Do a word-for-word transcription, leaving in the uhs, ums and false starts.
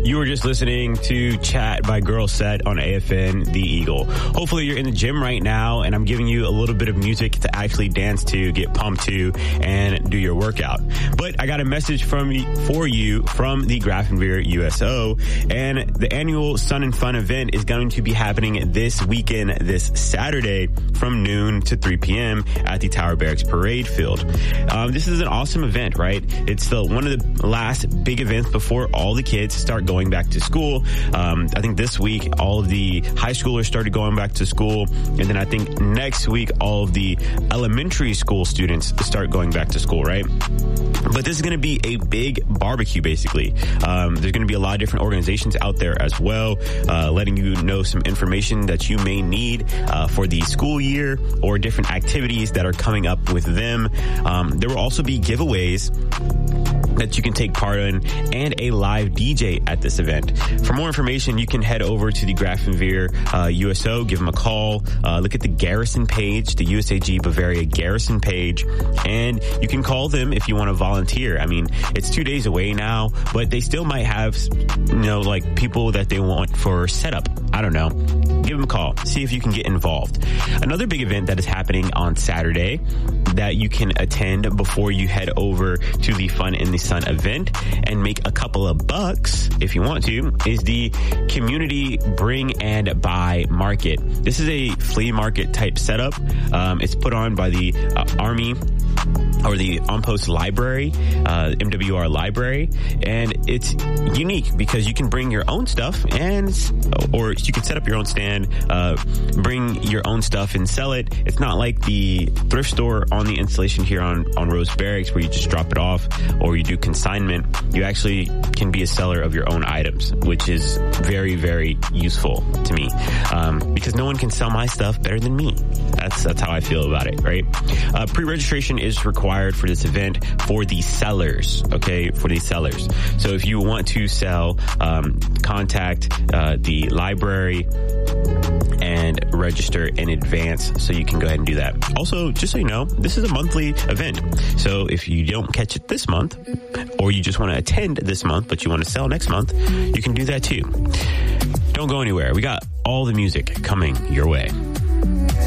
You were just listening to Chat by Girl Set on A F N The Eagle. Hopefully you're in the gym right now, and I'm giving you a little bit of music to actually dance to, get pumped to, and do your workout. But I got a message from for you from the Grafenweer U S O, and the annual Sun and Fun event is going to be happening this weekend, this Saturday, from noon to three p.m. at the Tower Barracks Parade Field. Um, this is an awesome event, right? It's the one of the last big events before all the kids start going back to school. Um, I think this week all of the high schoolers started going back to school, and then I think next week all of the elementary school students start going back to school, right? But this is going to be a big barbecue, basically. Um, there's going to be a lot of different organizations out there as well, uh, letting you know some information that you may need uh, for the school year or different activities that are coming up with them. Um, there will also be giveaways that you can take part in and a live D J at this event. For more information, you can head over to the Grafenweer uh, U S O, give them a call, uh, look at the Garrison page, the U S A G Bavaria Garrison page, and you can call them if you want to volunteer. I mean, it's two days away now, but they still might have, you know, like people that they want for setup. I don't know. Give them a call. See if you can get involved. Another big event that is happening on Saturday that you can attend before you head over to the Fun in the Sun event and make a couple of bucks, if you want to, is the Community Bring and Buy Market. This is a flea market type setup. Um, it's put on by the uh, Army or the On-Post Library, uh, M W R Library, and it's unique because you can bring your own stuff and, or you can set up your own stand, uh, bring your own stuff and sell it. It's not like the thrift store on the installation here on, on Rose Barracks where you just drop it off or you do consignment. You actually can be a seller of your own items, which is very, very useful to me, um, because no one can sell my stuff better than me. That's, that's how I feel about it, right? Uh, pre-registration is required for this event for the sellers, okay, for the sellers. So if you want to sell, um, contact uh, the library and register in advance so you can go ahead and do that. Also, just so you know, this is a monthly event. So if you don't catch it this month, or you just want to attend this month, but you want to sell next month, you can do that too. Don't go anywhere. We got all the music coming your way.